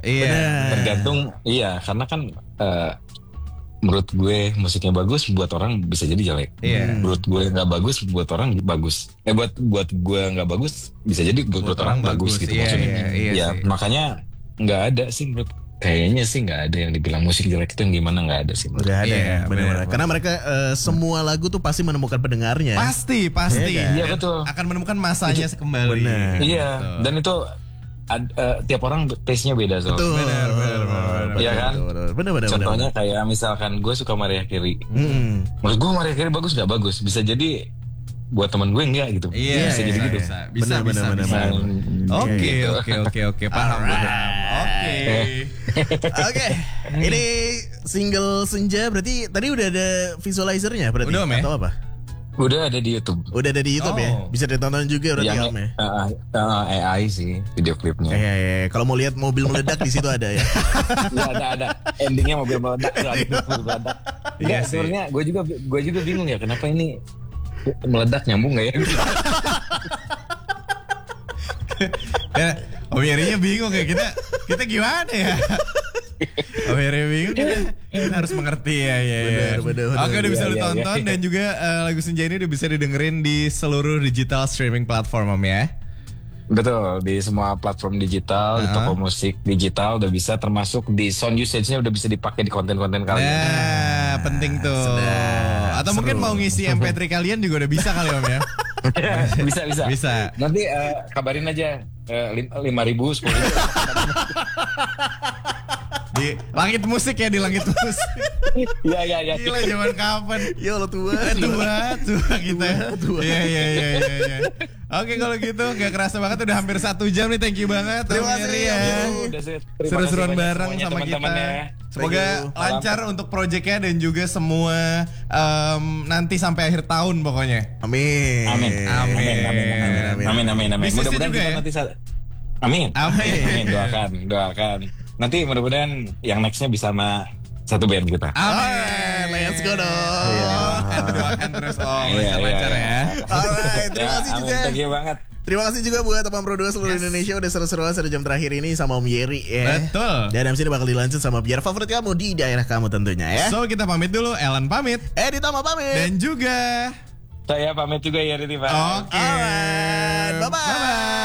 Iya. Tergantung, karena kan menurut gue musiknya bagus buat orang bisa jadi jelek. Menurut gue nggak bagus buat orang bagus. Buat gue nggak bagus bisa jadi buat orang bagus gitu maksudnya. Iya, makanya nggak ada sih kayaknya sih nggak ada yang dibilang musik jelek itu yang gimana, nggak ada sih. Udah ada ya, benar. Karena mereka semua lagu tuh pasti menemukan pendengarnya. Pasti. Iya betul. Akan menemukan masanya kembali. Iya, dan itu tiap orang taste-nya beda soalnya. Betul. Benar. Iya kan? Benar. Contohnya kayak misalkan gue suka Mariah Carey. Menurut gue Mariah Carey bagus nggak bagus. Bisa jadi buat teman gue enggak gitu. Iya, bisa jadi gitu. Bisa. Oke, paham. Oke. Ini single Senja berarti tadi udah ada visualizernya berarti udah, atau apa? Udah ada di YouTube. Udah ada di YouTube ya. Bisa ditonton juga berarti yang Om ya. AI sih video klipnya. Kalau mau lihat mobil meledak di situ ada ya. Iya ada. Endingnya mobil meledak. Iya sih. Sebenarnya gue juga bingung ya kenapa ini meledak, nyambung nggak ya? Om Yerinya bingung ya, kita gimana ya? Om Yeri bingung, kita harus mengerti ya. Bener. Oke, udah bisa ditonton dan juga lagu Senja ini udah bisa didengerin di seluruh digital streaming platform Om ya. Betul, di semua platform digital, di toko musik digital udah bisa, termasuk di sound usage-nya udah bisa dipakai di konten-konten kalian. Nah, penting tuh. Atau mungkin mau ngisi MP3 kalian juga udah bisa kali Om ya. Bisa. Nanti kabarin aja 5.000, 10.000. Di langit musik ya, di langit musik. Iya. Gila zaman kapan? Ya Allah tua kita. Iya. Oke kalau gitu gak kerasa banget udah hampir 1 jam nih. Thank you banget. Terima kasih ya. Seru-seruan bareng sama kita. Semoga lancar untuk proyeknya dan juga semua nanti sampai akhir tahun pokoknya. Amin. Bisnisnya Mudah-mudahan juga kita ya. nanti Amin. Doakan. Nanti mudah-mudahan yang nextnya bisa sama satu band kita. Amin. Let's go dong. Doakan terus lancar ya. Alright, terima kasih juga. Thank you banget. Terima kasih juga buat teman Pro2 seluruh Indonesia udah seru-seruan 1 jam terakhir ini sama Om Yeri ya. Betul. Dan abis ini bakal dilanjut sama biar favorit kamu di daerah kamu tentunya ya. So kita pamit dulu, Ellen pamit. Ditama pamit. Dan juga Saya pamit juga ya Riti Pak. Oke. Alright, bye-bye.